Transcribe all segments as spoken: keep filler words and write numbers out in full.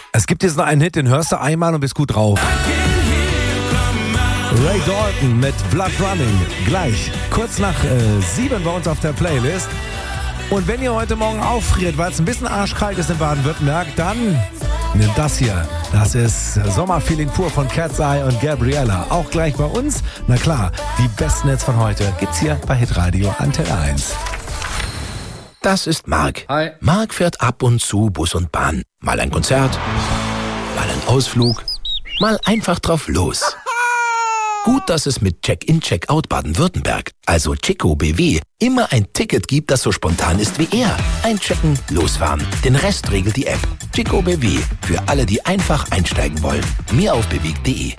Es gibt jetzt noch einen Hit, den hörst du einmal und bist gut drauf. Ray Dalton mit Blood Running. Gleich, kurz nach äh, sieben bei uns auf der Playlist. Und wenn ihr heute Morgen auffriert, weil es ein bisschen arschkalt ist in Baden-Württemberg, dann nehmt das hier. Das ist Sommerfeeling pur von Cat's Eye und Gabriella. Auch gleich bei uns. Na klar, die besten Hits von heute gibt's hier bei Hitradio Antenne eins. Das ist Marc. Hi. Marc fährt ab und zu Bus und Bahn. Mal ein Konzert, mal ein Ausflug, mal einfach drauf los. Gut, dass es mit Check-in, Check-out Baden-Württemberg, also Chico B W, immer ein Ticket gibt, das so spontan ist wie er. Einchecken, losfahren. Den Rest regelt die App. Chico B W, für alle, die einfach einsteigen wollen. Mehr auf bewegt punkt de.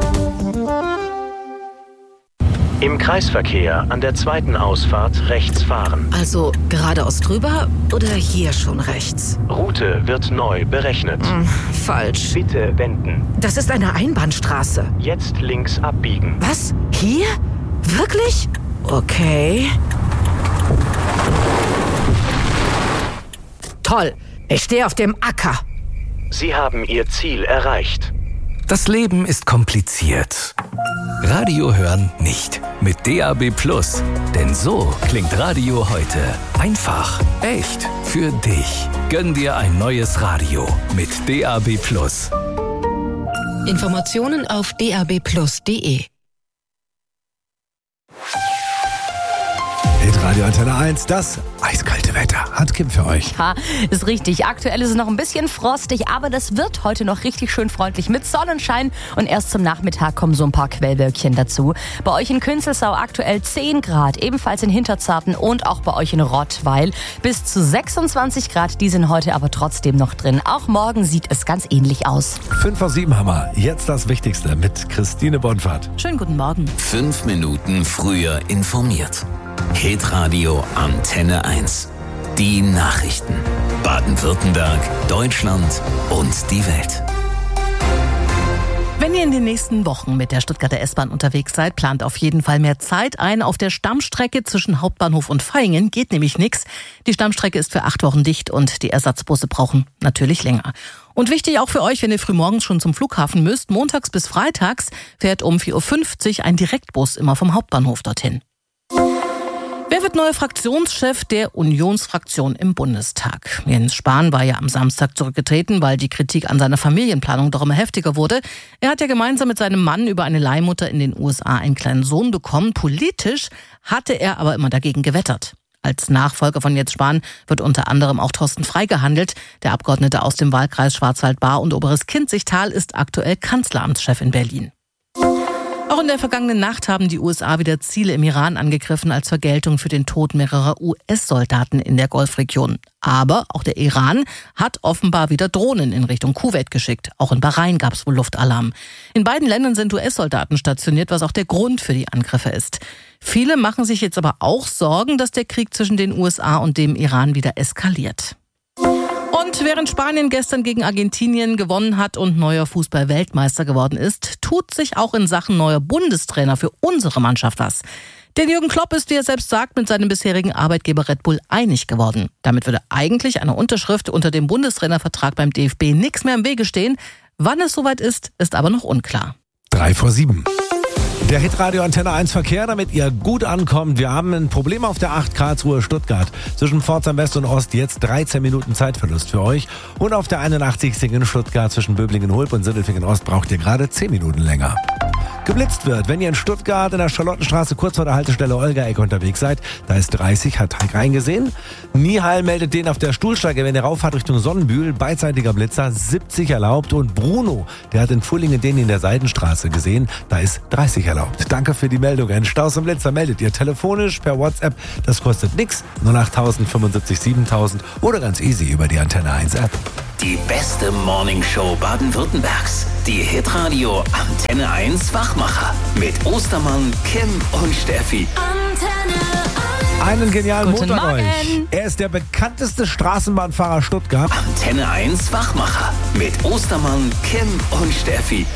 Im Kreisverkehr an der zweiten Ausfahrt rechts fahren. Also geradeaus drüber oder hier schon rechts? Route wird neu berechnet. Hm, falsch. Bitte wenden. Das ist eine Einbahnstraße. Jetzt links abbiegen. Was? Hier? Wirklich? Okay. Toll. Ich stehe auf dem Acker. Sie haben Ihr Ziel erreicht. Das Leben ist kompliziert. Radio hören nicht. Mit D A B Plus. Denn so klingt Radio heute. Einfach, echt, für dich. Gönn dir ein neues Radio mit D A B Plus. Informationen auf d a b plus punkt de. Hitradio Antenne eins, das eiskalte Wetter hat Kim für euch. Ha, ist richtig. Aktuell ist es noch ein bisschen frostig, aber das wird heute noch richtig schön freundlich mit Sonnenschein und erst zum Nachmittag kommen so ein paar Quellwölkchen dazu. Bei euch in Künzelsau aktuell zehn Grad, ebenfalls in Hinterzarten und auch bei euch in Rottweil bis zu sechsundzwanzig Grad, die sind heute aber trotzdem noch drin. Auch morgen sieht es ganz ähnlich aus. fünf vor sieben haben wir. Jetzt das Wichtigste mit Christine Bonfahrt. Schönen guten Morgen. Fünf Minuten früher informiert. Hitradio Antenne eins. Die Nachrichten. Baden-Württemberg, Deutschland und die Welt. Wenn ihr in den nächsten Wochen mit der Stuttgarter S-Bahn unterwegs seid, plant auf jeden Fall mehr Zeit ein. Auf der Stammstrecke zwischen Hauptbahnhof und Vaihingen geht nämlich nichts. Die Stammstrecke ist für acht Wochen dicht und die Ersatzbusse brauchen natürlich länger. Und wichtig auch für euch, wenn ihr frühmorgens schon zum Flughafen müsst, montags bis freitags fährt um vier Uhr fünfzig ein Direktbus immer vom Hauptbahnhof dorthin. Wer wird neuer Fraktionschef der Unionsfraktion im Bundestag? Jens Spahn war ja am Samstag zurückgetreten, weil die Kritik an seiner Familienplanung doch immer heftiger wurde. Er hat ja gemeinsam mit seinem Mann über eine Leihmutter in den U S A einen kleinen Sohn bekommen. Politisch hatte er aber immer dagegen gewettert. Als Nachfolger von Jens Spahn wird unter anderem auch Thorsten Frey gehandelt. Der Abgeordnete aus dem Wahlkreis Schwarzwald-Baar und Oberes Kinzigtal ist aktuell Kanzleramtschef in Berlin. Auch in der vergangenen Nacht haben die U S A wieder Ziele im Iran angegriffen als Vergeltung für den Tod mehrerer U S-Soldaten in der Golfregion. Aber auch der Iran hat offenbar wieder Drohnen in Richtung Kuwait geschickt. Auch in Bahrain gab es wohl Luftalarm. In beiden Ländern sind U S-Soldaten stationiert, was auch der Grund für die Angriffe ist. Viele machen sich jetzt aber auch Sorgen, dass der Krieg zwischen den U S A und dem Iran wieder eskaliert. Und während Spanien gestern gegen Argentinien gewonnen hat und neuer Fußball-Weltmeister geworden ist, tut sich auch in Sachen neuer Bundestrainer für unsere Mannschaft was. Denn Jürgen Klopp ist, wie er selbst sagt, mit seinem bisherigen Arbeitgeber Red Bull einig geworden. Damit würde eigentlich einer Unterschrift unter dem Bundestrainervertrag beim D F B nichts mehr im Wege stehen. Wann es soweit ist, ist aber noch unklar. Drei vor sieben. Der Hitradio Antenne eins Verkehr, damit ihr gut ankommt. Wir haben ein Problem auf der acht Karlsruhe Stuttgart. Zwischen Pforzheim West und Ost jetzt dreizehn Minuten Zeitverlust für euch. Und auf der einundachtzig in Stuttgart zwischen Böblingen-Hulb und Sindelfingen Ost braucht ihr gerade zehn Minuten länger. Geblitzt wird, wenn ihr in Stuttgart in der Charlottenstraße kurz vor der Haltestelle Olga-Eck unterwegs seid. Da ist dreißig, hat Heik reingesehen. Nihal meldet den auf der Stuhlsteige, wenn ihr rauffahrt Richtung Sonnenbühl. Beidseitiger Blitzer, siebzig erlaubt. Und Bruno, der hat in Fullingen den in der Seidenstraße gesehen. Da ist dreißig erlaubt. Danke für die Meldung. Ein Staus und Blitzer meldet ihr telefonisch per WhatsApp. Das kostet nix. null acht tausend fünfundsiebzig siebentausend oder ganz easy über die Antenne eins App. Die beste Morningshow Baden-Württembergs. Die Hitradio Antenne eins Wachmacher. Mit Ostermann, Kim und Steffi. Antenne eins. Einen genialen Guten Montag Morgen. euch. Er ist der bekannteste Straßenbahnfahrer Stuttgart. Antenne eins Wachmacher. Mit Ostermann, Kim und Steffi.